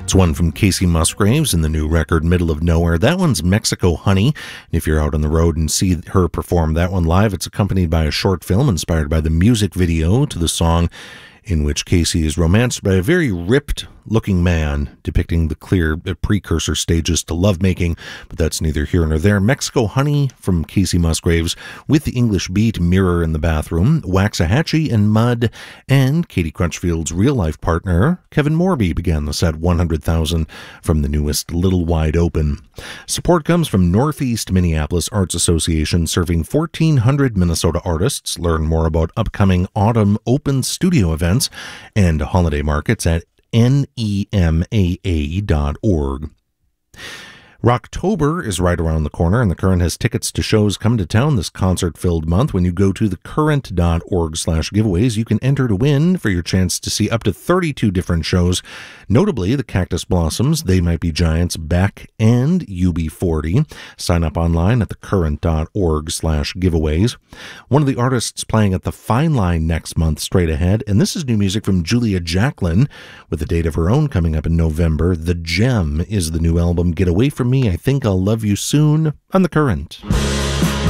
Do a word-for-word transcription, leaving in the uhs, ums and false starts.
It's one from Casey Musgraves in the new record Middle of Nowhere. That one's Mexico Honey. If you're out on the road and see her perform that one live, it's accompanied by a short film inspired by the music video to the song, in which Casey is romanced by a very ripped-looking man, depicting the clear precursor stages to lovemaking, but that's neither here nor there. Mexico Honey from Casey Musgraves, with the English beat Mirror in the Bathroom, Waxahachie and Mud, and Katie Crutchfield's real-life partner, Kevin Morby, began the set one hundred thousand from the newest Little Wide Open. Support comes from Northeast Minneapolis Arts Association, serving fourteen hundred Minnesota artists. Learn more about upcoming autumn open studio events and holiday markets at N E M A A dot org. Rocktober is right around the corner, and The Current has tickets to shows coming to town this concert-filled month. When you go to thecurrent.org slash giveaways, you can enter to win for your chance to see up to thirty-two different shows, notably the Cactus Blossoms, They Might Be Giants, Beck, and U B forty. Sign up online at thecurrent.org slash giveaways. One of the artists playing at the Fine Line next month straight ahead, and this is new music from Julia Jacklin, with a date of her own coming up in November. The Gem is the new album. Get Away From Me, I Think I'll Love You Soon, on The Current.